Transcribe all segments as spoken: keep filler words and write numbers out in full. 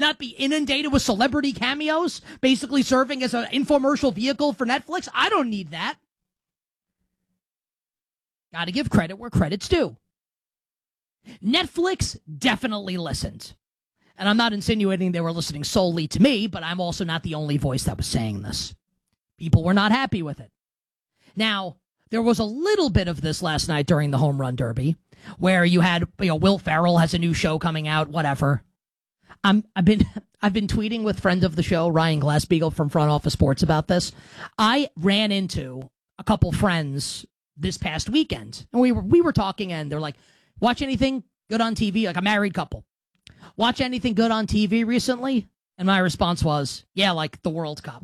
not be inundated with celebrity cameos, basically serving as an infomercial vehicle for Netflix? I don't need that. Got to give credit where credit's due. Netflix definitely listened. And I'm not insinuating they were listening solely to me, but I'm also not the only voice that was saying this. People were not happy with it. Now, there was a little bit of this last night during the Home Run Derby, where you had, you know, Will Ferrell has a new show coming out, whatever. I'm, I've been I've been tweeting with friend of the show, Ryan Glassbeagle from Front Office Sports, about this. I ran into a couple friends this past weekend, and we were we were talking, and they're like, watch anything good on T V? Like a married couple. Watch anything good on T V recently? And my response was, yeah, like the World Cup.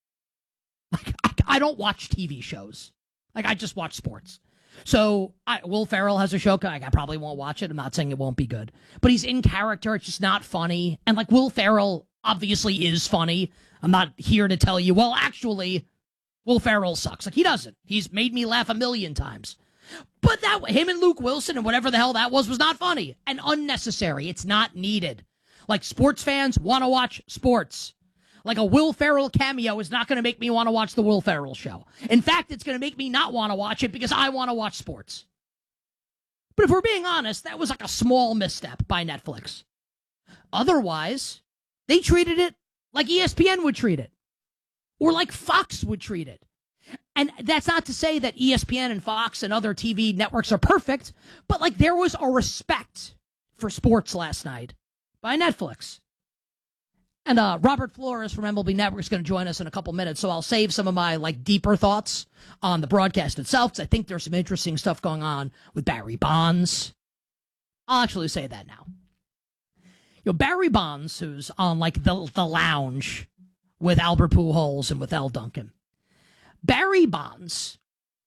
Like, I, I don't watch T V shows. Like, I just watch sports. So, I, Will Ferrell has a show. Like, I probably won't watch it. I'm not saying it won't be good. But he's in character. It's just not funny. And, like, Will Ferrell obviously is funny. I'm not here to tell you, well, actually, Will Ferrell sucks. Like, he doesn't. He's made me laugh a million times. But that him and Luke Wilson and whatever the hell that was was not funny and unnecessary. It's not needed. Like, sports fans want to watch sports. Like, a Will Ferrell cameo is not going to make me want to watch the Will Ferrell show. In fact, it's going to make me not want to watch it because I want to watch sports. But if we're being honest, that was like a small misstep by Netflix. Otherwise, they treated it like E S P N would treat it. Or like Fox would treat it. And that's not to say that E S P N and Fox and other T V networks are perfect, but like there was a respect for sports last night by Netflix. And uh, Robert Flores from M L B Network is going to join us in a couple minutes, so I'll save some of my like deeper thoughts on the broadcast itself, because I think there's some interesting stuff going on with Barry Bonds. I'll actually say that now. You know, Barry Bonds, who's on like the the lounge with Albert Pujols and with Al Duncan. Barry Bonds,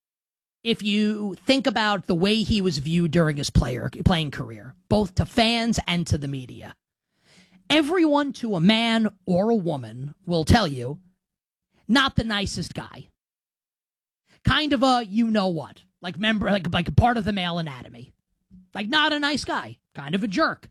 if you think about the way he was viewed during his player playing career, both to fans and to the media, everyone to a man or a woman will tell you, not the nicest guy. Kind of a you-know-what, like member, like, like part of the male anatomy. Like, not a nice guy, kind of a jerk.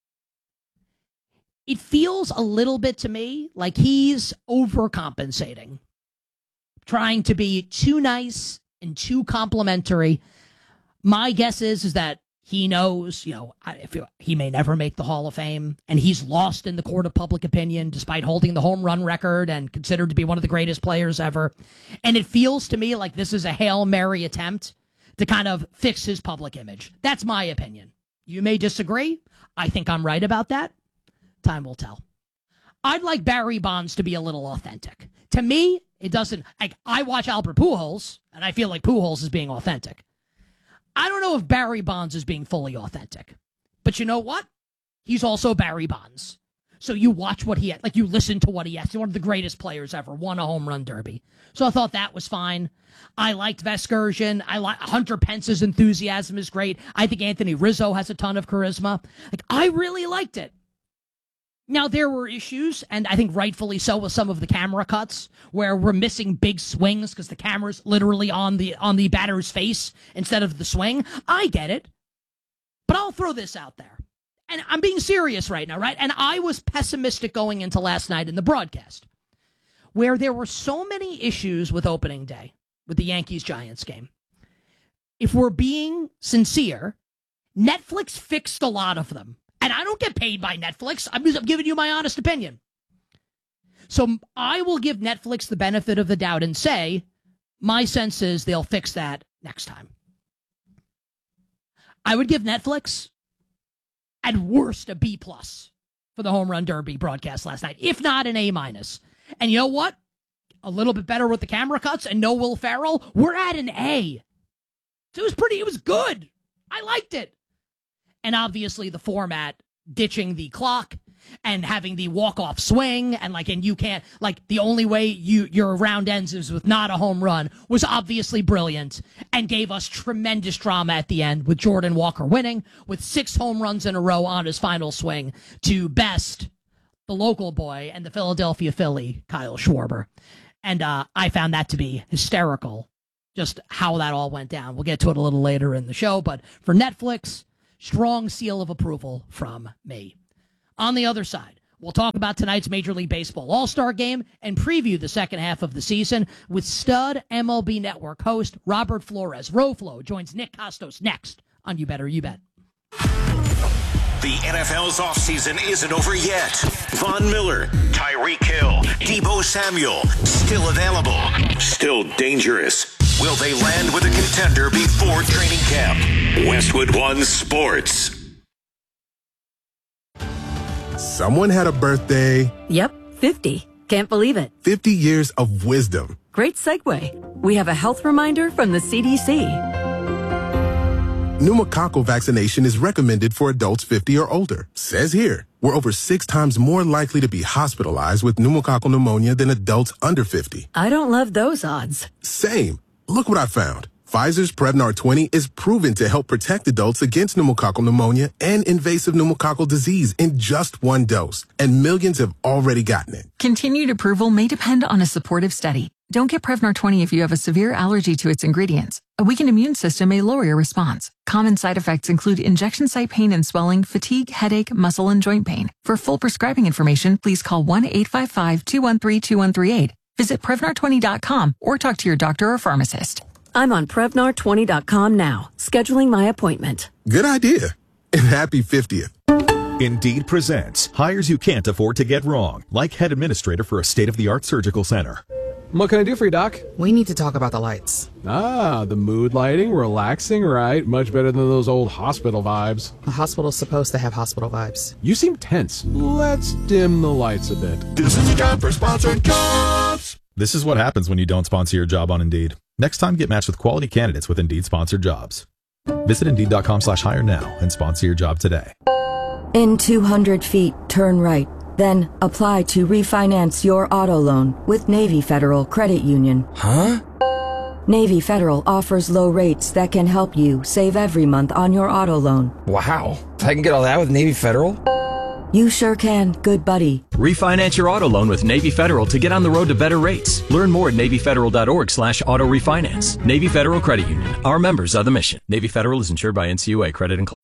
It feels a little bit to me like he's overcompensating, trying to be too nice and too complimentary. My guess is, is that he knows, you know, if he may never make the Hall of Fame, and he's lost in the court of public opinion despite holding the home run record and considered to be one of the greatest players ever. And it feels to me like this is a Hail Mary attempt to kind of fix his public image. That's my opinion. You may disagree. I think I'm right about that. Time will tell. I'd like Barry Bonds to be a little authentic. To me, it doesn't, like, I watch Albert Pujols, and I feel like Pujols is being authentic. I don't know if Barry Bonds is being fully authentic. But you know what? He's also Barry Bonds. So you watch what he had, like you listen to what he has. He's one of the greatest players ever, won a home run derby. So I thought that was fine. I liked Vescursion. I like Hunter Pence's enthusiasm is great. I think Anthony Rizzo has a ton of charisma. Like, I really liked it. Now, there were issues, and I think rightfully so, with some of the camera cuts where we're missing big swings because the camera's literally on the on the batter's face instead of the swing. I get it. But I'll throw this out there. And I'm being serious right now, right? And I was pessimistic going into last night in the broadcast, where there were so many issues with opening day, with the Yankees-Giants game. If we're being sincere, Netflix fixed a lot of them. And I don't get paid by Netflix. I'm just I'm giving you my honest opinion. So I will give Netflix the benefit of the doubt and say, my sense is they'll fix that next time. I would give Netflix, at worst, a B plus for the Home Run Derby broadcast last night, if not an A minus. And you know what? A little bit better with the camera cuts and no Will Ferrell. We're at an A. So it was pretty, it was good. I liked it. And obviously the format, ditching the clock and having the walk-off swing, and like, and you can't, like, the only way you your round ends is with not a home run, was obviously brilliant and gave us tremendous drama at the end, with Jordan Walker winning with six home runs in a row on his final swing to best the local boy and the Philadelphia Philly, Kyle Schwarber. And uh, I found that to be hysterical, just how that all went down. We'll get to it a little later in the show, but for Netflix, strong seal of approval from me. On the other side, We'll talk about tonight's Major League Baseball All-Star Game and preview the second half of the season with stud M L B Network host Robert Flores. Roflo joins Nick Costos next on You Better You Bet. The N F L's offseason isn't over yet. Von Miller, Tyreek Hill, Deebo Samuel, still available, still dangerous. Will they land with a contender before training camp? Westwood One Sports. Someone had a birthday. Yep, fifty. Can't believe it. fifty years of wisdom. Great segue. We have a health reminder from the C D C. Pneumococcal vaccination is recommended for adults fifty or older. Says here, we're over six times more likely to be hospitalized with pneumococcal pneumonia than adults under fifty. I don't love those odds. Same. Look what I found. Pfizer's Prevnar twenty is proven to help protect adults against pneumococcal pneumonia and invasive pneumococcal disease in just one dose. And millions have already gotten it. Continued approval may depend on a supportive study. Don't get Prevnar twenty if you have a severe allergy to its ingredients. A weakened immune system may lower your response. Common side effects include injection site pain and swelling, fatigue, headache, muscle, and joint pain. For full prescribing information, please call one eight five five, two one three, two one three eight. Visit Prevnar twenty dot com or talk to your doctor or pharmacist. I'm on Prevnar twenty dot com now, scheduling my appointment. Good idea. And happy fiftieth. Indeed presents hires you can't afford to get wrong, like head administrator for a state-of-the-art surgical center. What can I do for you, Doc? We need to talk about the lights. Ah, the mood lighting, relaxing, right? Much better than those old hospital vibes. The hospital's supposed to have hospital vibes. You seem tense. Let's dim the lights a bit. This is a job for sponsored jobs. This is what happens when you don't sponsor your job on Indeed. Next time, get matched with quality candidates with Indeed sponsored jobs. Visit Indeed.com slash hire now and sponsor your job today. In two hundred feet, turn right. Then apply to refinance your auto loan with Navy Federal Credit Union. Huh? Navy Federal offers low rates that can help you save every month on your auto loan. Wow. I can get all that with Navy Federal? You sure can, good buddy. Refinance your auto loan with Navy Federal to get on the road to better rates. Learn more at NavyFederal.org slash auto refinance. Navy Federal Credit Union. Our members are the mission. Navy Federal is insured by N C U A Credit and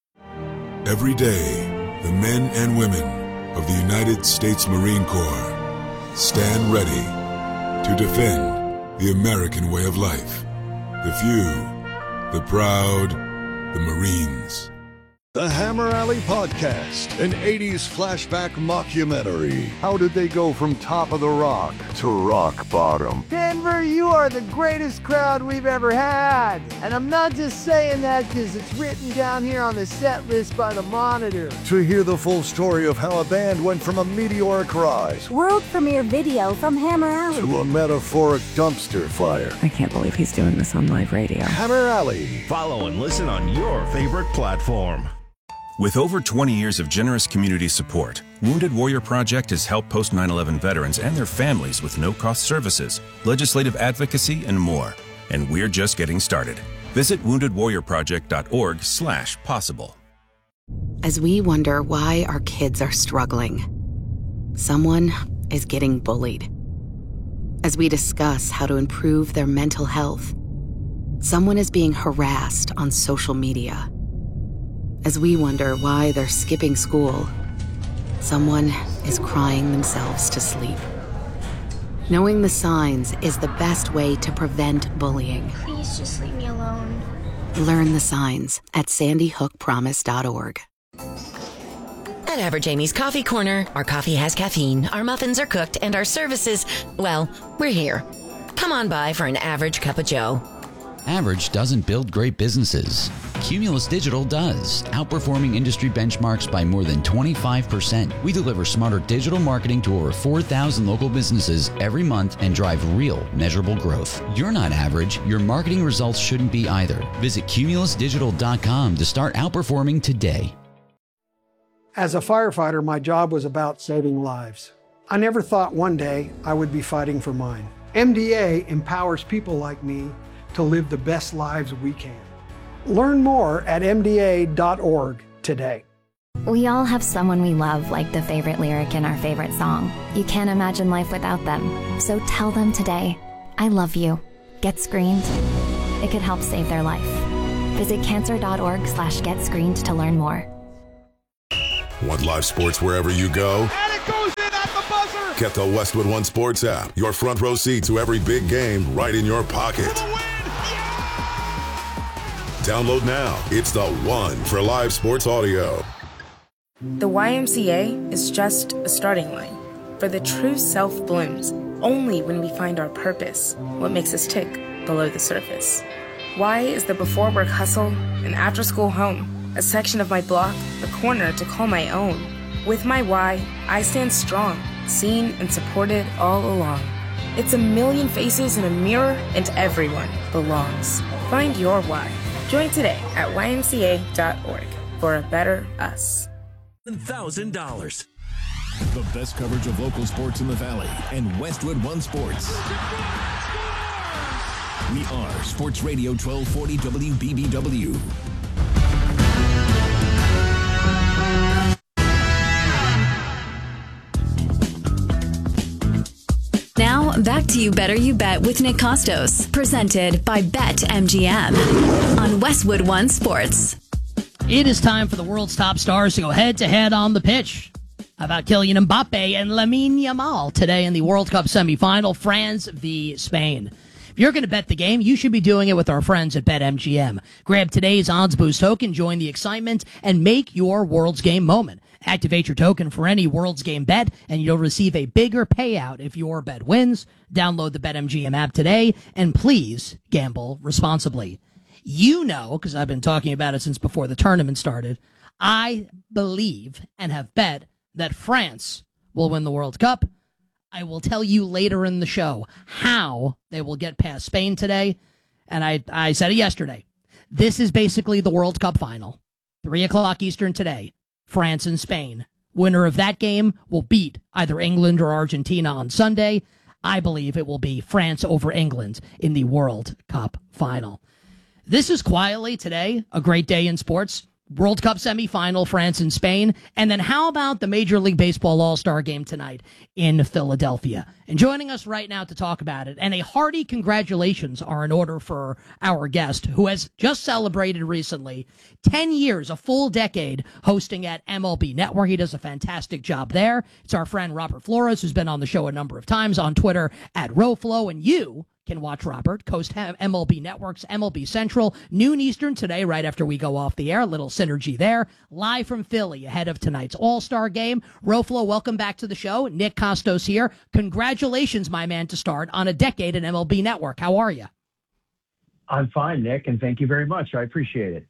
Every day, the men and women of the United States Marine Corps stand ready to defend the American way of life. The few, the proud, the Marines. The Hammer Alley Podcast, an eighties flashback mockumentary. How did they go from top of the rock to rock bottom? Denver, you are the greatest crowd we've ever had. And I'm not just saying that because it's written down here on the set list by the Monitor. To hear the full story of how a band went from a meteoric rise, world premiere video from Hammer Alley, to a metaphoric dumpster fire. I can't believe he's doing this on live radio. Hammer Alley. Follow and listen on your favorite platform. With over twenty years of generous community support, Wounded Warrior Project has helped post nine eleven veterans and their families with no-cost services, legislative advocacy, and more. And we're just getting started. Visit wounded warrior project dot org slash possible. As we wonder why our kids are struggling, someone is getting bullied. As we discuss how to improve their mental health, someone is being harassed on social media. As we wonder why they're skipping school, someone is crying themselves to sleep. Knowing the signs is the best way to prevent bullying. Please just leave me alone. Learn the signs at sandy hook promise dot org. At Average Amy's Coffee Corner, our coffee has caffeine, our muffins are cooked, and our services, well, we're here. Come on by for an average cup of joe. Average doesn't build great businesses. Cumulus Digital does, outperforming industry benchmarks by more than twenty-five percent. We deliver smarter digital marketing to over four thousand local businesses every month and drive real, measurable growth. You're not average. Your marketing results shouldn't be either. Visit cumulus digital dot com to start outperforming today. As a firefighter, my job was about saving lives. I never thought one day I would be fighting for mine. M D A empowers people like me to live the best lives we can. Learn more at M D A dot org today. We all have someone we love, like the favorite lyric in our favorite song. You can't imagine life without them. So tell them today, I love you. Get screened. It could help save their life. Visit cancer dot org slash get screened to learn more. Want live sports wherever you go? Alex Get the Westwood One Sports app, your front row seat to every big game right in your pocket. Download now. It's the one for live sports audio. The Y M C A is just a starting line, for the true self blooms only when we find our purpose, what makes us tick below the surface. Y is the before work hustle, an after school home, a section of my block, a corner to call my own. With my Y, I stand strong, seen and supported all along. It's a million faces in a mirror, and everyone belongs. Find your why. Join today at Y M C A dot org for a better us. one thousand dollars. The best coverage of local sports in the Valley and Westwood One Sports. We are Sports Radio twelve forty W B B W. Now, back to You Better You Bet with Nick Costos, presented by BetMGM on Westwood One Sports. It is time for the world's top stars to go head-to-head on the pitch. How about Kylian Mbappe and Lamine Yamal today in the World Cup semifinal, France v. Spain? If you're going to bet the game, you should be doing it with our friends at BetMGM. Grab today's Odds Boost token, join the excitement, and make your World's Game moment. Activate your token for any World's Game bet, and you'll receive a bigger payout if your bet wins. Download the BetMGM app today, and please gamble responsibly. You know, because I've been talking about it since before the tournament started, I believe and have bet that France will win the World Cup. I will tell you later in the show how they will get past Spain today, and I, I said it yesterday. This is basically the World Cup final. three o'clock Eastern today. France and Spain. Winner of that game will beat either England or Argentina on Sunday. I believe it will be France over England in the World Cup final. This is quietly today a great day in sports. World Cup semifinal, France and Spain. And then how about the Major League Baseball All-Star game tonight in Philadelphia? And joining us right now to talk about it, and a hearty congratulations are in order for our guest, who has just celebrated recently ten years, a full decade, hosting at M L B Network. He does a fantastic job there. It's our friend Robert Flores, who's been on the show a number of times on Twitter at RoFlo, and you can watch Robert coast M L B Network's M L B Central, noon Eastern today, right after we go off the air. A little synergy there. Live from Philly ahead of tonight's All-Star game. RoFlo, welcome back to the show. Nick Costos here. Congratulations, my man, to start on a decade at M L B Network. How are you? I'm fine, Nick, and thank you very much. I appreciate it.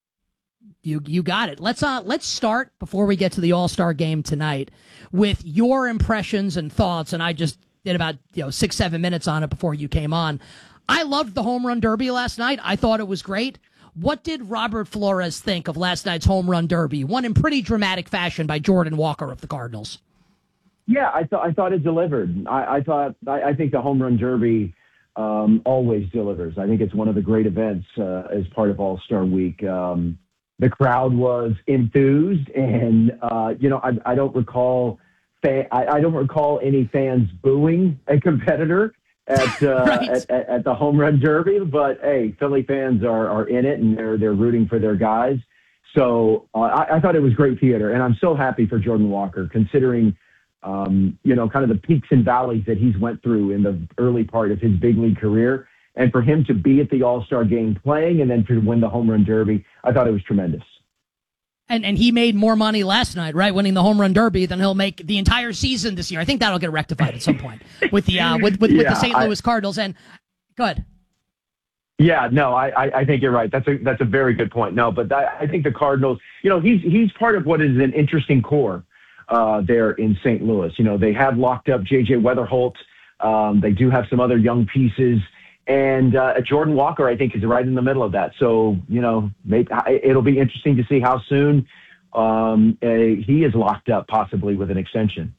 You you got it. Let's uh let's start before we get to the All-Star game tonight with your impressions and thoughts, and I just did about, you know, six, seven minutes on it before you came on. I loved the home run derby last night. I thought it was great. What did Robert Flores think of last night's home run derby, won in pretty dramatic fashion by Jordan Walker of the Cardinals? Yeah, I thought I thought it delivered. I, I thought I, I think the home run derby um, always delivers. I think it's one of the great events uh, as part of All-Star Week. Um, the crowd was enthused, and uh, you know, I, I don't recall. I, I don't recall any fans booing a competitor at, uh, right. at, at at the home run derby, but hey, Philly fans are, are in it, and they're they're rooting for their guys. So uh, I, I thought it was great theater, and I'm so happy for Jordan Walker, considering um, you know kind of the peaks and valleys that he's went through in the early part of his big league career, and for him to be at the All-Star game playing, and then to win the home run derby, I thought it was tremendous. And and he made more money last night, right, winning the home run derby, than he'll make the entire season this year. I think that'll get rectified at some point with the uh, with with, yeah, with the Saint Louis I, Cardinals. And go ahead. Yeah, no, I, I think you're right. That's a that's a very good point. No, but I, I think the Cardinals, you know, he's he's part of what is an interesting core uh, there in Saint Louis. You know, they have locked up J J Weatherholt. Um, they do have some other young pieces. And uh, Jordan Walker, I think, is right in the middle of that. So, you know, maybe, it'll be interesting to see how soon um, uh, he is locked up, possibly with an extension.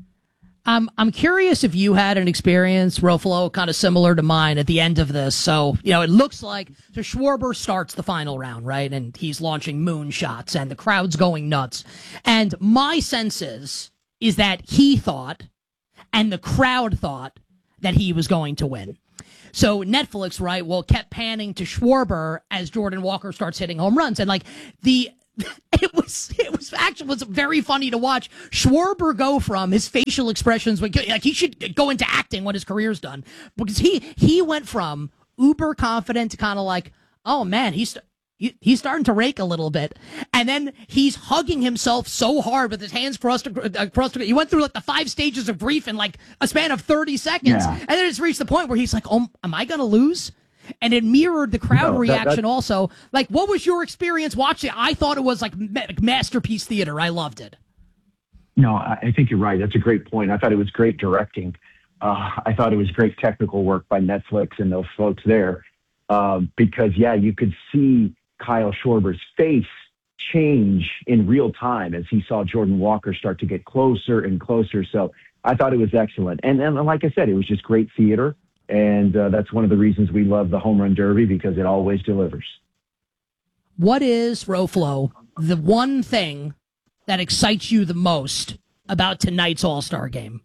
Um, I'm curious if you had an experience, RoFlo, kind of similar to mine at the end of this. So, you know, it looks like so Schwarber starts the final round, right? And he's launching moonshots and the crowd's going nuts. And my sense is, is that he thought and the crowd thought that he was going to win. So Netflix, right, well, kept panning to Schwarber as Jordan Walker starts hitting home runs. And, like, the It was it was actually was very funny to watch Schwarber go from his facial expressions, like he should go into acting when his career's done, because he he went from uber confident to kind of like, oh man, he's he, he's starting to rake a little bit, and then he's hugging himself so hard with his hands crossed across. He went through like the five stages of grief in like a span of thirty seconds, yeah. And then it's reached the point where he's like, oh, am I gonna lose? And it mirrored the crowd no, reaction that, also. Like, what was your experience watching it? I thought it was like ma- masterpiece theater. I loved it. No, I think you're right. That's a great point. I thought it was great directing. Uh, I thought it was great technical work by Netflix and those folks there. Uh, because, yeah, you could see Kyle Schwarber's face change in real time as he saw Jordan Walker start to get closer and closer. So I thought it was excellent. And, and like I said, it was just great theater. And uh, that's one of the reasons we love the Home Run Derby, because it always delivers. What is, Roflo, the one thing that excites you the most about tonight's All-Star game?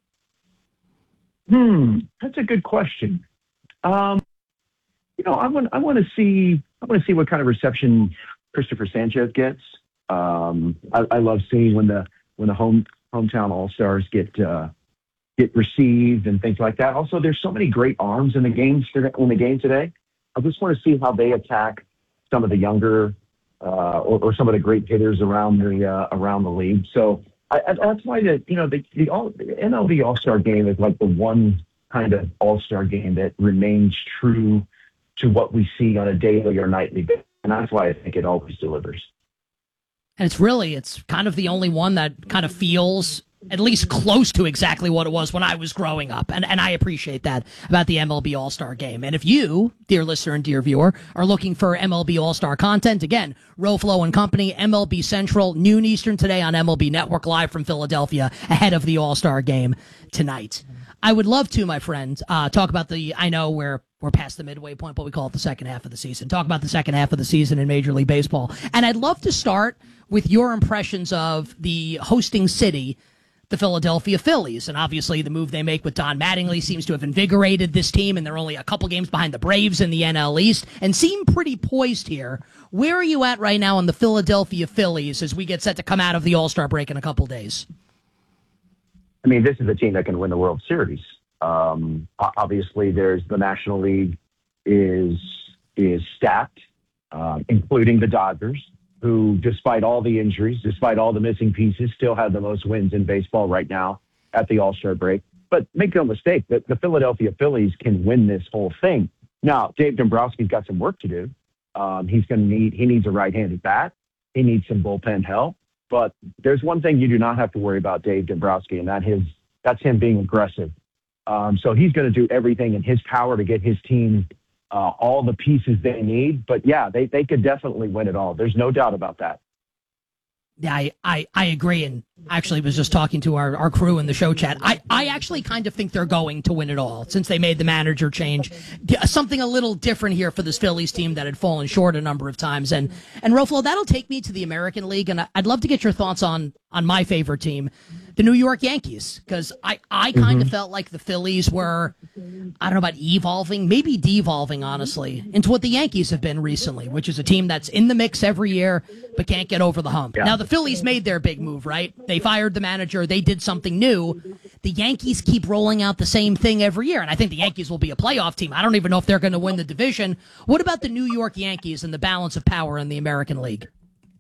Hmm, that's a good question. Um, you know, I want I want to see I want to see what kind of reception Christopher Sanchez gets. Um, I, I love seeing when the when the home hometown All-Stars get. Uh, get received and things like that. Also, there's so many great arms in the games in the game today. I just want to see how they attack some of the younger uh, or, or some of the great hitters around the uh, around the league. So I, I, that's why the you know the, the, all, the M L B All-Star Game is like the one kind of All-Star game that remains true to what we see on a daily or nightly basis, and that's why I think it always delivers. And it's really it's kind of the only one that kind of feels at least close to exactly what it was when I was growing up. And and I appreciate that about the M L B All-Star Game. And if you, dear listener and dear viewer, are looking for M L B All-Star content, again, Roflo and Company, M L B Central, noon Eastern today on M L B Network, live from Philadelphia ahead of the All-Star Game tonight. I would love to, my friend, uh, talk about the, I know we're, we're past the midway point, but we call it the second half of the season. Talk about the second half of the season in Major League Baseball. And I'd love to start with your impressions of the hosting city, the Philadelphia Phillies. And obviously the move they make with Don Mattingly seems to have invigorated this team, and they're only a couple games behind the Braves in the N L East and seem pretty poised here. Where are you at right now on the Philadelphia Phillies as we get set to come out of the All-Star break in a couple days? I mean, this is a team that can win the World Series. Um, obviously, there's the National League is is stacked, uh, including the Dodgers, who, despite all the injuries, despite all the missing pieces, still have the most wins in baseball right now at the All-Star break. But make no mistake, the, the Philadelphia Phillies can win this whole thing. Now, Dave Dombrowski's got some work to do. Um, he's going to need he needs a right-handed bat. He needs some bullpen help. But there's one thing you do not have to worry about Dave Dombrowski, and that his that's him being aggressive. Um, so he's going to do everything in his power to get his team uh, all the pieces they need. But yeah, they they could definitely win it all. There's no doubt about that. Yeah, I, I, I agree, and actually was just talking to our, our crew in the show chat. I, I actually kind of think they're going to win it all since they made the manager change. Something a little different here for this Phillies team that had fallen short a number of times. And, and Roflo, that'll take me to the American League, and I'd love to get your thoughts on, on my favorite team, the New York Yankees, because I, I kind mm-hmm. of felt like the Phillies were, I don't know about evolving, maybe devolving, honestly, into what the Yankees have been recently, which is a team that's in the mix every year but can't get over the hump. Yeah. Now, the Phillies made their big move, right? They fired the manager. They did something new. The Yankees keep rolling out the same thing every year, and I think the Yankees will be a playoff team. I don't even know if they're going to win the division. What about the New York Yankees and the balance of power in the American League?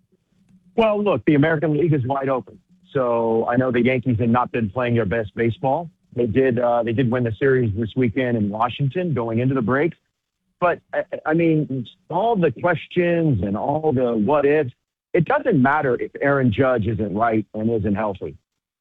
Well, look, the American League is wide open. So I know the Yankees have not been playing their best baseball. They did uh, they did win the series this weekend in Washington going into the break. But, I, I mean, all the questions and all the what ifs, it doesn't matter if Aaron Judge isn't right and isn't healthy.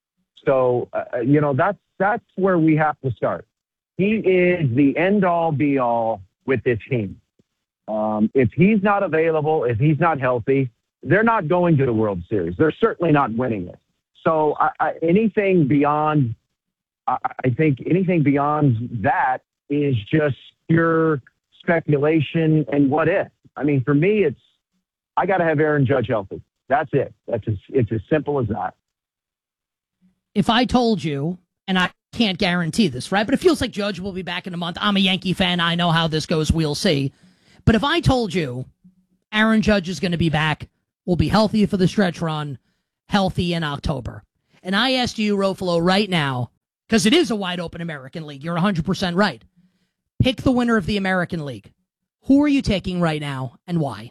So, uh, you know, that's, that's where we have to start. He is the end-all, be-all with this team. Um, if he's not available, if he's not healthy, they're not going to the World Series. They're certainly not winning it. So I, I, anything beyond, I, I think anything beyond that is just pure speculation and what if. I mean, for me, it's, I got to have Aaron Judge healthy. That's it. That's as, it's as simple as that. If I told you, and I can't guarantee this, right? But it feels like Judge will be back in a month. I'm a Yankee fan. I know how this goes. We'll see. But if I told you Aaron Judge is going to be back will be healthy for the stretch run, healthy in October. And I asked you, Ruffalo, right now, because it is a wide open American League. You're one hundred percent right. Pick the winner of the American League. Who are you taking right now and why?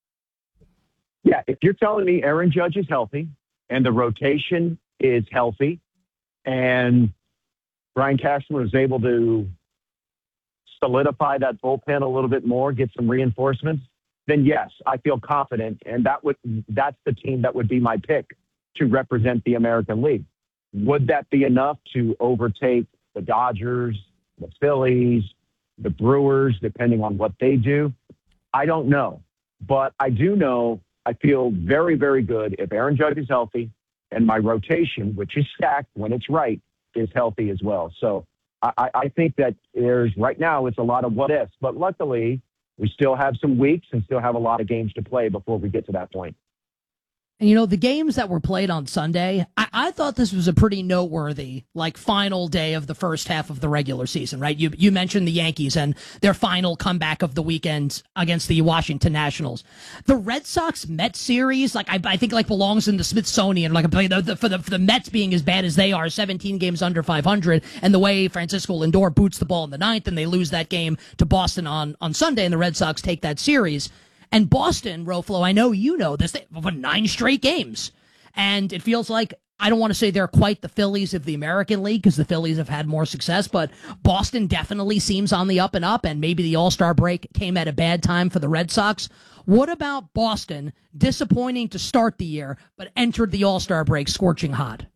Yeah, if you're telling me Aaron Judge is healthy and the rotation is healthy and Brian Cashman was able to solidify that bullpen a little bit more, get some reinforcements, then yes, I feel confident. And that would that's the team that would be my pick to represent the American League. Would that be enough to overtake the Dodgers, the Phillies, the Brewers, depending on what they do? I don't know. But I do know I feel very, very good if Aaron Judge is healthy and my rotation, which is stacked when it's right, is healthy as well. So I, I think that there's right now it's a lot of what ifs, but luckily we still have some weeks and still have a lot of games to play before we get to that point. And, you know, the games that were played on Sunday, I, I thought this was a pretty noteworthy, like, final day of the first half of the regular season, right? You you mentioned the Yankees and their final comeback of the weekend against the Washington Nationals. The Red Sox-Mets series, like, I, I think, like, belongs in the Smithsonian, like, the, the, for, the, for the Mets being as bad as they are, seventeen games under five hundred, and the way Francisco Lindor boots the ball in the ninth, and they lose that game to Boston on, on Sunday, and the Red Sox take that series. And Boston, Ruffalo, I know you know this, they've won nine straight games. And it feels like, I don't want to say they're quite the Phillies of the American League because the Phillies have had more success, but Boston definitely seems on the up and up, and maybe the All-Star break came at a bad time for the Red Sox. What about Boston, disappointing to start the year, but entered the All-Star break scorching hot?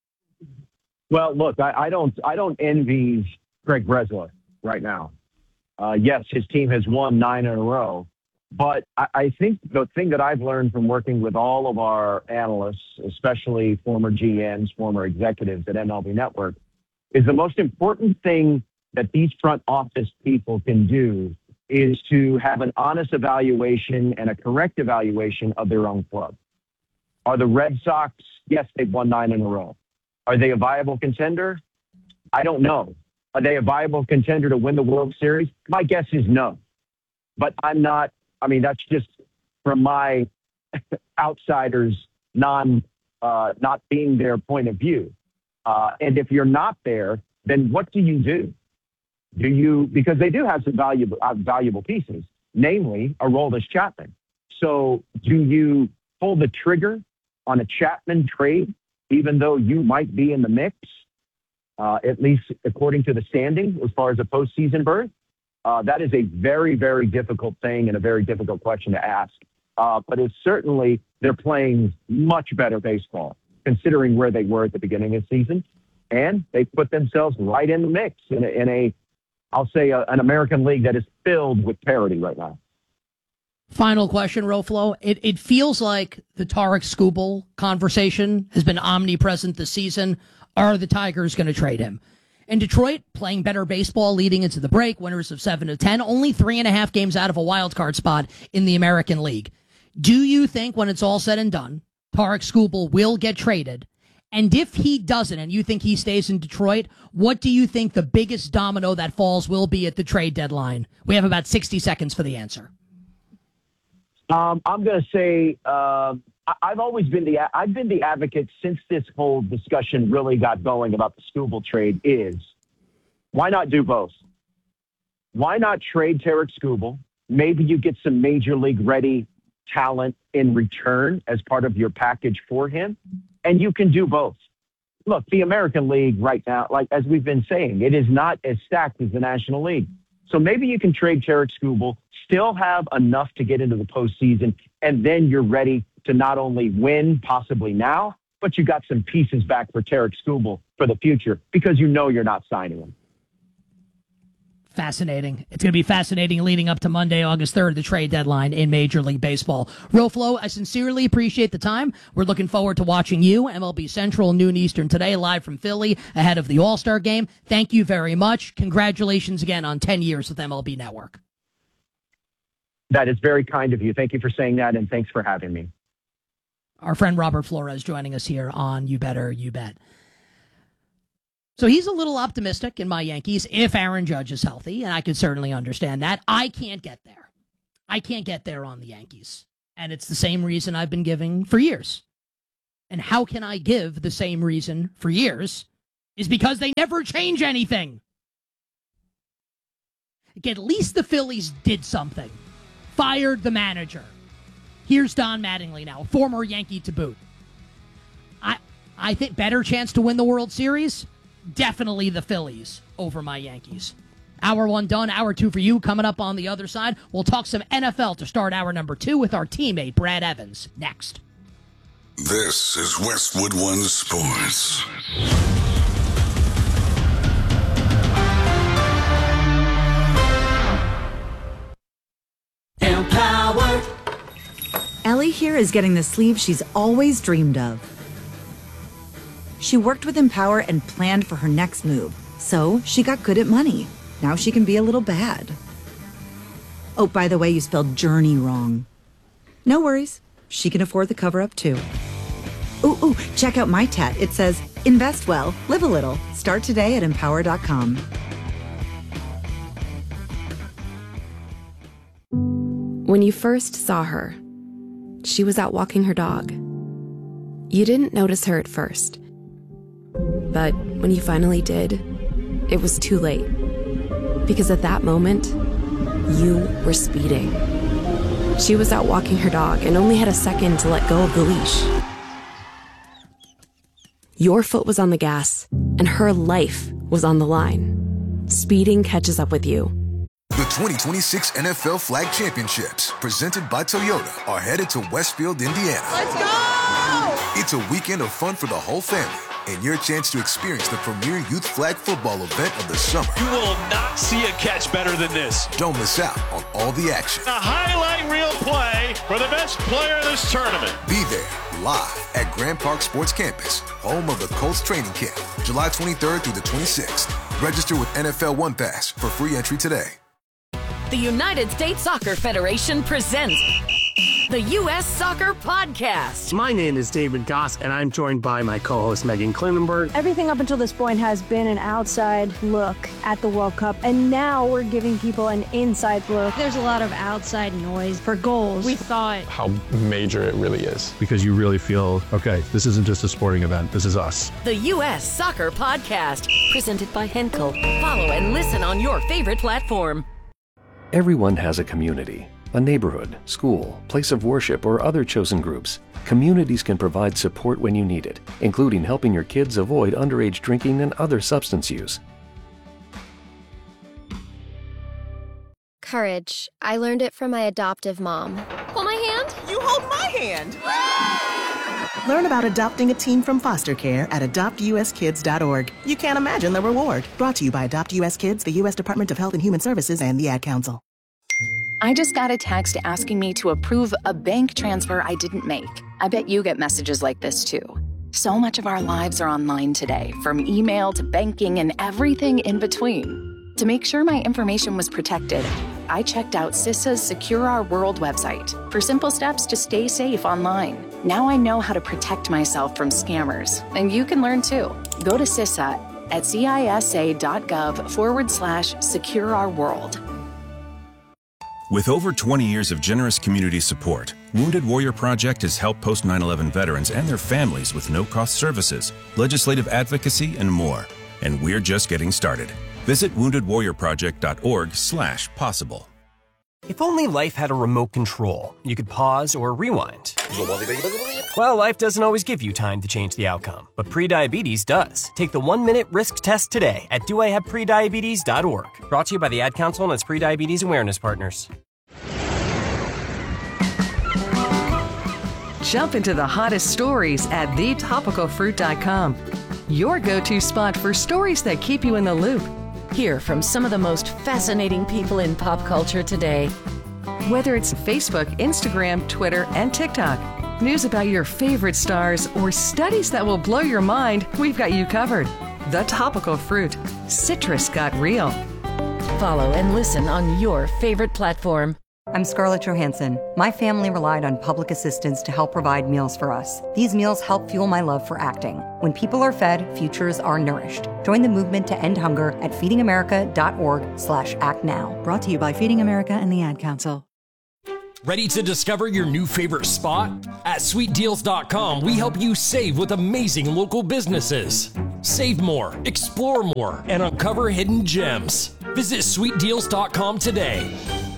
Well, look, I, I don't I don't envy Greg Breslow right now. Uh, yes, his team has won nine in a row. But I, I think the thing that I've learned from working with all of our analysts, especially former G Ms, former executives at M L B Network, is the most important thing that these front office people can do is to have an honest evaluation and a correct evaluation of their own club. Are the Red Sox, yes, they've won nine in a row. Are they a viable contender? I don't know. Are they a viable contender to win the World Series? My guess is no. But I'm not. I mean, that's just from my outsiders, non, uh, not being their point of view. Uh, and if you're not there, then what do you do? Do you, because they do have some valuable, uh, valuable pieces, namely Aroldis Chapman. So do you pull the trigger on a Chapman trade, even though you might be in the mix, uh, at least according to the standing as far as a postseason berth? Uh, that is a very, very difficult thing and a very difficult question to ask. Uh, but it's certainly, they're playing much better baseball, considering where they were at the beginning of the season. And they put themselves right in the mix in a, in a I'll say, a, an American League that is filled with parity right now. Final question, Ruffalo. It, it feels like the Tarik Skubal conversation has been omnipresent this season. Are the Tigers going to trade him? And Detroit, playing better baseball leading into the break, winners of seven to ten, only three and a half games out of a wild card spot in the American League. Do you think when it's all said and done, Tarik Skubal will get traded? And if he doesn't, and you think he stays in Detroit, what do you think the biggest domino that falls will be at the trade deadline? We have about sixty seconds for the answer. Um, I'm going to say uh, I've always been the I've been the advocate since this whole discussion really got going about the Skubal trade. Is why not do both? Why not trade Tarik Skubal? Maybe you get some major league ready talent in return as part of your package for him, and you can do both. Look, the American League right now, like as we've been saying, it is not as stacked as the National League. So maybe you can trade Tarik Skubal, still have enough to get into the postseason, and then you're ready to not only win possibly now, but you got some pieces back for Tarik Skubal for the future because you know you're not signing him. Fascinating. It's going to be fascinating leading up to Monday, August third, the trade deadline in Major League Baseball. Ruffalo, I sincerely appreciate the time. We're looking forward to watching you, M L B Central, noon Eastern today, live from Philly, ahead of the All-Star Game. Thank you very much. Congratulations again on ten years with M L B Network. That is very kind of you. Thank you for saying that, and thanks for having me. Our friend Robert Flores joining us here on You Better, You Bet. So he's a little optimistic in my Yankees if Aaron Judge is healthy, and I can certainly understand that. I can't get there. I can't get there on the Yankees. And it's the same reason I've been giving for years. And how can I give the same reason for years? Is because they never change anything. Like, at least the Phillies did something. Fired the manager. Here's Don Mattingly now, former Yankee to boot. I I think better chance to win the World Series? Definitely the Phillies over my Yankees. Hour one done, hour two for you. Coming up on the other side, we'll talk some N F L to start hour number two with our teammate Brad Evans. Next. This is Westwood One Sports. Empowered. Ellie here is getting the sleeve she's always dreamed of. She worked with Empower and planned for her next move, so she got good at money. Now she can be a little bad. Oh, by the way, you spelled journey wrong. No worries. She can afford the cover-up, too. Ooh, ooh, check out my tat. It says, invest well, live a little. Start today at empower dot com. When you first saw her, she was out walking her dog. You didn't notice her at first. But when you finally did, it was too late. Because at that moment, you were speeding. She was out walking her dog and only had a second to let go of the leash. Your foot was on the gas, and her life was on the line. Speeding catches up with you. The twenty twenty-six N F L Flag Championships, presented by Toyota, are headed to Westfield, Indiana. Let's go! It's a weekend of fun for the whole family, and your chance to experience the premier youth flag football event of the summer. You will not see a catch better than this. Don't miss out on all the action. A highlight reel play for the best player in this tournament. Be there, live at Grand Park Sports Campus, home of the Colts training camp, July twenty-third through the twenty-sixth. Register with N F L One Pass for free entry today. The United States Soccer Federation presents the U S Soccer Podcast. My name is David Goss, and I'm joined by my co-host Megan Klinenberg. Everything up until this point has been an outside look at the World Cup, and now we're giving people an inside look. There's a lot of outside noise for goals. We thought how major it really is. Because you really feel, okay, this isn't just a sporting event, this is us. The U S Soccer Podcast, presented by Henkel. Follow and listen on your favorite platform. Everyone has a community, a neighborhood, school, place of worship, or other chosen groups. Communities can provide support when you need it, including helping your kids avoid underage drinking and other substance use. Courage. I learned it from my adoptive mom. Hold my hand. You hold my hand. Learn about adopting a teen from foster care at adopt u s kids dot org. You can't imagine the reward. Brought to you by Adopt U S Kids, the U S Department of Health and Human Services, and the Ad Council. I just got a text asking me to approve a bank transfer I didn't make. I bet you get messages like this too. So much of our lives are online today, from email to banking and everything in between. To make sure my information was protected, I checked out CISA's Secure Our World website for simple steps to stay safe online. Now I know how to protect myself from scammers, and you can learn too. Go to CISA at cisa.gov forward slash secure our world. With over twenty years of generous community support, Wounded Warrior Project has helped post nine eleven veterans and their families with no-cost services, legislative advocacy, and more. And we're just getting started. Visit wounded warrior project dot org slash possible. If only life had a remote control, you could pause or rewind. Well, life doesn't always give you time to change the outcome, but prediabetes does. Take the one-minute risk test today at do I have prediabetes dot org. Brought to you by the Ad Council and its prediabetes awareness partners. Jump into the hottest stories at the topical fruit dot com. Your go-to spot for stories that keep you in the loop. Hear from some of the most fascinating people in pop culture today. Whether it's Facebook, Instagram, Twitter, and TikTok, news about your favorite stars, or studies that will blow your mind, we've got you covered. The Topical Fruit. Citrus got real. Follow and listen on your favorite platform. I'm Scarlett Johansson. My family relied on public assistance to help provide meals for us. These meals help fuel my love for acting. When people are fed, futures are nourished. Join the movement to end hunger at feeding america dot org slash act now. Brought to you by Feeding America and the Ad Council. Ready to discover your new favorite spot? At sweet deals dot com, we help you save with amazing local businesses. Save more, explore more, and uncover hidden gems. Visit sweet deals dot com today.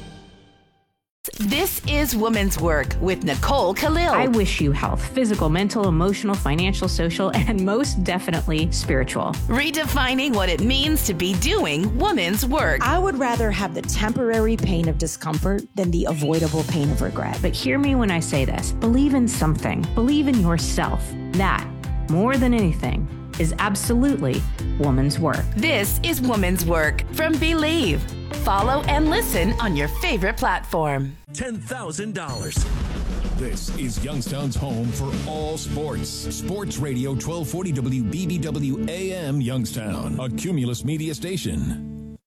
This is Women's Work with Nicole Khalil. I wish you health, physical, mental, emotional, financial, social, and most definitely spiritual. Redefining what it means to be doing women's work. I would rather have the temporary pain of discomfort than the avoidable pain of regret. But hear me when I say this. Believe in something. Believe in yourself. That, more than anything, is absolutely woman's work. This is Woman's Work from Believe. Follow and listen on your favorite platform. ten thousand dollars. This is Youngstown's home for all sports. Sports Radio twelve forty W B B W A M Youngstown, a Cumulus media station.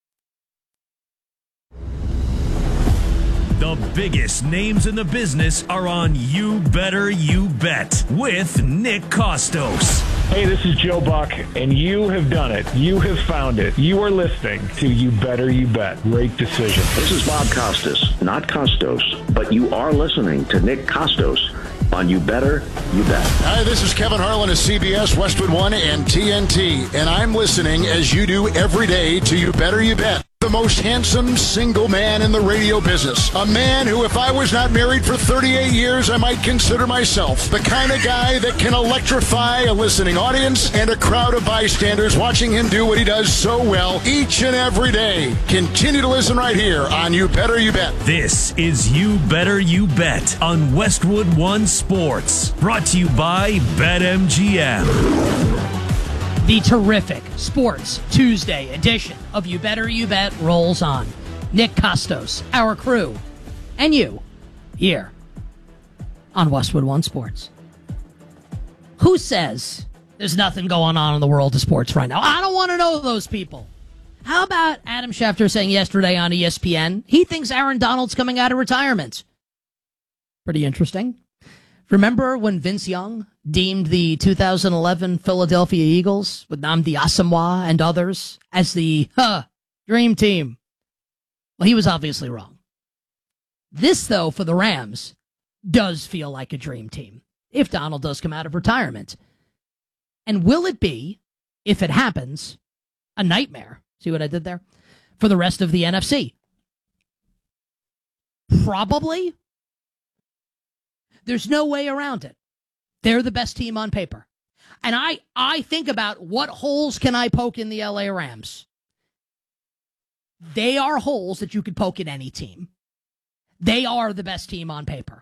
The biggest names in the business are on You Better You Bet with Nick Kostos. Hey, this is Joe Buck, and you have done it. You have found it. You are listening to You Better You Bet. Great decision. This is Bob Costas, not Costos, but you are listening to Nick Kostos on You Better You Bet. Hi, this is Kevin Harlan of C B S, Westwood One, and T N T, and I'm listening as you do every day to You Better You Bet. The most handsome single man in the radio business. A man who, if I was not married for thirty-eight years, I might consider myself the kind of guy that can electrify a listening audience and a crowd of bystanders watching him do what he does so well each and every day. Continue to listen right here on You Better You Bet. This is You Better You Bet on Westwood One Sports. Brought to you by BetMGM. The terrific Sports Tuesday edition of You Better You Bet rolls on. Nick Kostos, our crew, and you here on Westwood One Sports. Who says there's nothing going on in the world of sports right now? I don't want to know those people. How about Adam Schefter saying yesterday on E S P N he thinks Aaron Donald's coming out of retirement? Pretty interesting. Remember when Vince Young deemed the two thousand eleven Philadelphia Eagles with Nnamdi Asomugha and others as the huh, dream team? Well, he was obviously wrong. This, though, for the Rams, does feel like a dream team if Donald does come out of retirement. And will it be, if it happens, a nightmare? See what I did there? For the rest of the N F C? Probably. There's no way around it. They're the best team on paper. And I, I think about what holes can I poke in the L A Rams. They are holes that you could poke in any team. They are the best team on paper.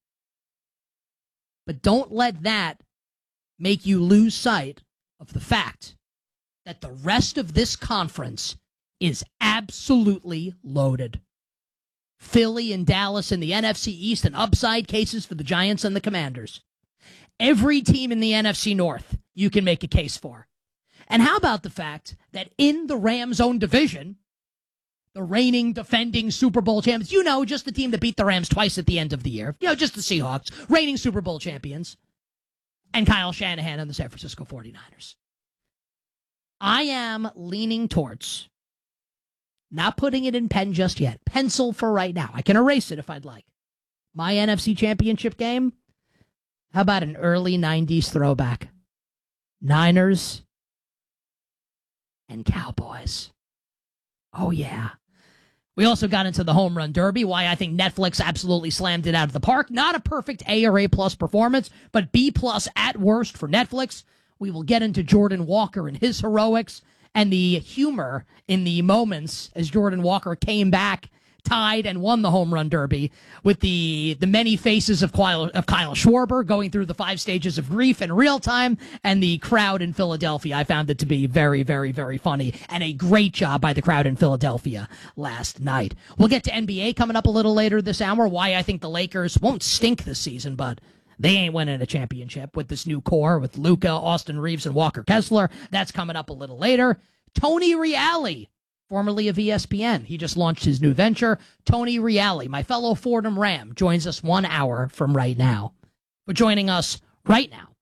But don't let that make you lose sight of the fact that the rest of this conference is absolutely loaded. Philly and Dallas in the N F C East and upside cases for the Giants and the Commanders. Every team in the N F C North you can make a case for. And how about the fact that in the Rams' own division, the reigning, defending Super Bowl champions, you know, just the team that beat the Rams twice at the end of the year, you know, just the Seahawks, reigning Super Bowl champions, and Kyle Shanahan and the San Francisco forty-niners. I am leaning towards, not putting it in pen just yet, pencil for right now. I can erase it if I'd like. My N F C championship game, how about an early nineties throwback? Niners and Cowboys. Oh, yeah. We also got into the home run derby, why I think Netflix absolutely slammed it out of the park. Not a perfect A or A plus performance, but B plus at worst for Netflix. We will get into Jordan Walker and his heroics and the humor in the moments as Jordan Walker came back, tied, and won the home run derby with the the many faces of Kyle, of Kyle Schwarber going through the five stages of grief in real time, and the crowd in Philadelphia. I found it to be very, very, very funny, and a great job by the crowd in Philadelphia last night. We'll get to N B A coming up a little later this hour, why I think the Lakers won't stink this season, but they ain't winning a championship with this new core with Luka, Austin Reeves, and Walker Kessler. That's coming up a little later. Tony Reali, formerly of E S P N. He just launched his new venture. Tony Reali, my fellow Fordham Ram, joins us one hour from right now. But joining us right now,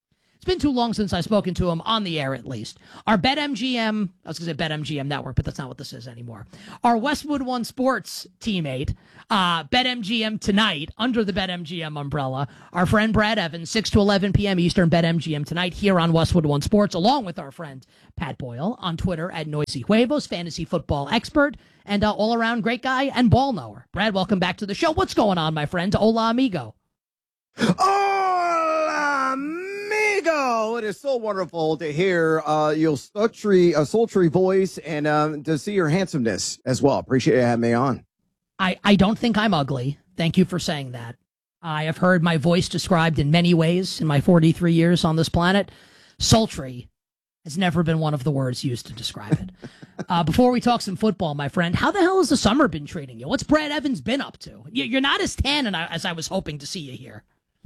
It's been too long since I've spoken to him on the air, at least. Our BetMGM, I was going to say BetMGM Network, but that's not what this is anymore. Our Westwood One Sports teammate, uh, BetMGM Tonight, under the BetMGM umbrella. Our friend Brad Evans, six to eleven p.m. Eastern, BetMGM Tonight here on Westwood One Sports, along with our friend Pat Boyle on Twitter at Noisy Huevos, fantasy football expert, and uh, all-around great guy and ball knower. Brad, welcome back to the show. What's going on, my friend? Hola, amigo. Hola, amigo! It is so wonderful to hear uh, your sultry, uh, sultry voice and um, to see your handsomeness as well. Appreciate you having me on. I, I don't think I'm ugly. Thank you for saying that. I have heard my voice described in many ways in my forty-three years on this planet. Sultry has never been one of the words used to describe it. uh, before we talk some football, my friend, how the hell has the summer been treating you? What's Brad Evans been up to? You're not as tan as I was hoping to see you here.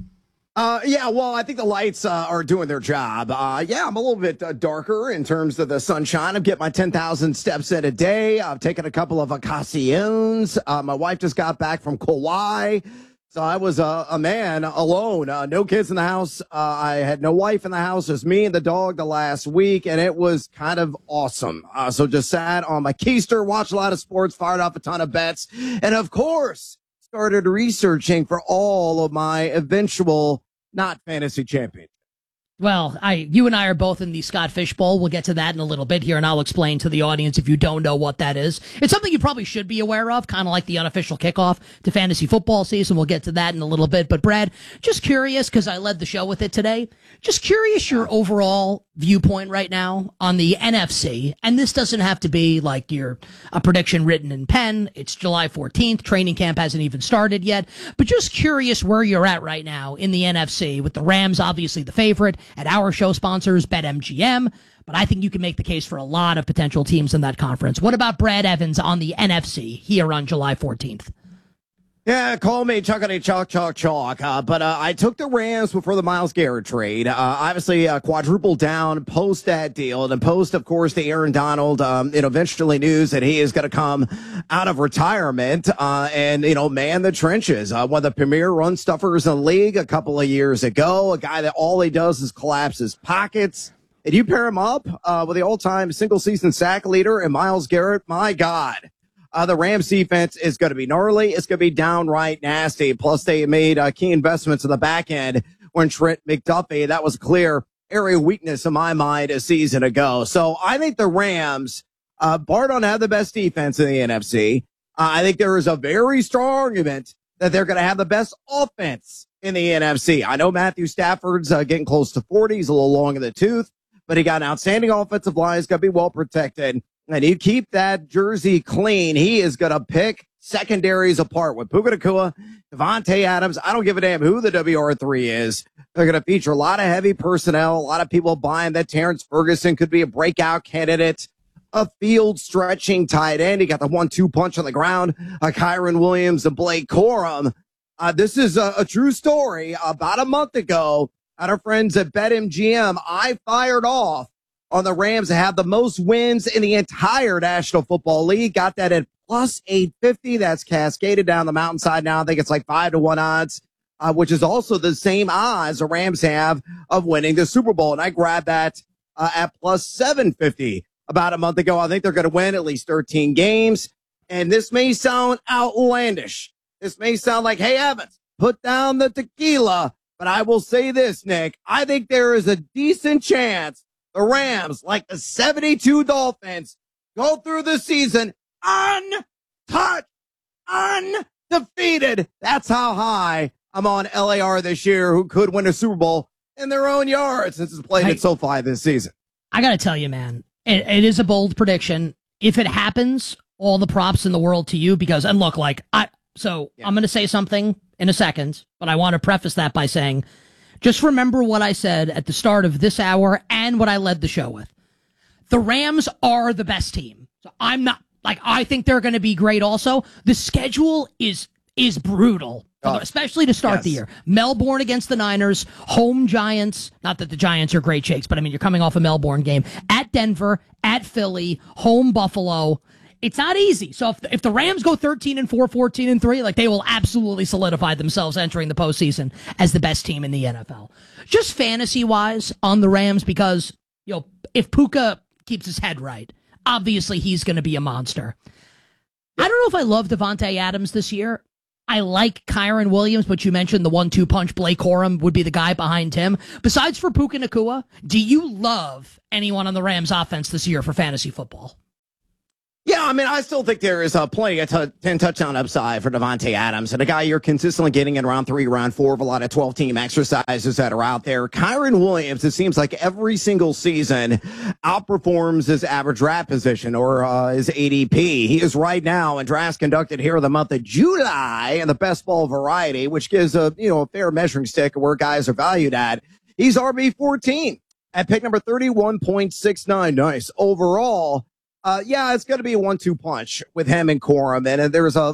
Uh, yeah, well, I think the lights uh, are doing their job. Uh, yeah, I'm a little bit uh, darker in terms of the sunshine. I'm getting my ten thousand steps in a day. I've taken a couple of vacaciones. Uh, my wife just got back from Kauai. So I was uh, a man alone, uh, no kids in the house. Uh, I had no wife in the house. Just me and the dog the last week, and it was kind of awesome. Uh, so just sat on my keister, watched a lot of sports, fired off a ton of bets, and of course, started researching for all of my eventual not fantasy champion. Well, I, you and I are both in the Scott Fish Bowl. We'll get to that in a little bit here, and I'll explain to the audience if you don't know what that is. It's something you probably should be aware of, kind of like the unofficial kickoff to fantasy football season. We'll get to that in a little bit. But, Brad, just curious, because I led the show with it today, just curious your overall viewpoint right now on the N F C. And this doesn't have to be like your a prediction written in pen. It's July fourteenth. Training camp hasn't even started yet. But just curious where you're at right now in the N F C, with the Rams obviously the favorite, at our show sponsors, BetMGM. But I think you can make the case for a lot of potential teams in that conference. What about Brad Evans on the N F C here on July fourteenth? Yeah, call me chuckity chalk chalk chalk. Uh, but uh, I took the Rams before the Myles Garrett trade. Uh, obviously, uh, quadrupled down post that deal, and post, of course, the Aaron Donald. Um, you know, eventually news that he is going to come out of retirement uh, and you know man the trenches. Uh, one of the premier run stuffers in the league a couple of years ago. A guy that all he does is collapse his pockets. And you pair him up uh, with the all-time single-season sack leader and Myles Garrett. My God. Uh, the Rams defense is going to be gnarly. It's going to be downright nasty. Plus, they made uh, key investments in the back end when Trent McDuffie. That was a clear area of weakness in my mind a season ago. So I think the Rams, uh, bar don't have the best defense in the N F C. Uh, I think there is a very strong argument that they're going to have the best offense in the N F C. I know Matthew Stafford's uh, getting close to forty. He's a little long in the tooth, but he got an outstanding offensive line. He's going to be well protected. And you keep that jersey clean, he is going to pick secondaries apart with Puka Nacua, Devontae Adams. I don't give a damn who the W R three is. They're going to feature a lot of heavy personnel, a lot of people buying that Terrence Ferguson could be a breakout candidate, a field-stretching tight end. He got the one two punch on the ground, uh, Kyron Williams and Blake Corum. Uh, this is a, a true story. About a month ago, at our friends at BetMGM, I fired off on the Rams to have the most wins in the entire National Football League. Got that at plus eight fifty. That's cascaded down the mountainside now. I think it's like five to one odds, uh, which is also the same odds the Rams have of winning the Super Bowl. And I grabbed that uh, at plus seven fifty about a month ago. I think they're going to win at least thirteen games. And this may sound outlandish. This may sound like, hey, Evans, put down the tequila. But I will say this, Nick. I think there is a decent chance the Rams, like the seventy-two Dolphins, go through the season untouched, undefeated. That's how high I'm on L A R this year, who could win a Super Bowl in their own yard since it's played I, at SoFi this season. I got to tell you, man, it, it is a bold prediction. If it happens, all the props in the world to you, because, and look, like, I, so yeah. I'm going to say something in a second, but I want to preface that by saying, just remember what I said at the start of this hour and what I led the show with. The Rams are the best team. So I'm not, like, I think they're going to be great also. The schedule is is brutal, oh, especially to start yes. the year. Melbourne against the Niners, home Giants. Not that the Giants are great shakes, but I mean, you're coming off a Melbourne game. At Denver, at Philly, home Buffalo. It's not easy. So if the, if the Rams go thirteen and four, fourteen and three, like they will absolutely solidify themselves entering the postseason as the best team in the N F L. Just fantasy wise on the Rams, because, you know, if Puka keeps his head right, obviously he's going to be a monster. I don't know if I love Devontae Adams this year. I like Kyron Williams, but you mentioned the one two punch. Blake Corum would be the guy behind him. Besides for Puka Nacua, do you love anyone on the Rams offense this year for fantasy football? Yeah, I mean, I still think there is uh, plenty of t- ten touchdown upside for Devontae Adams, and a guy you're consistently getting in round three, round four of a lot of twelve-team exercises that are out there. Kyron Williams, it seems like every single season outperforms his average draft position or uh, his A D P. He is right now in drafts conducted here in the month of July in the best ball variety, which gives a you know a fair measuring stick of where guys are valued at. He's R B fourteen at pick number thirty-one point six nine. Nice overall. Uh, yeah, it's going to be a one two punch with him and Corum. And, and there's a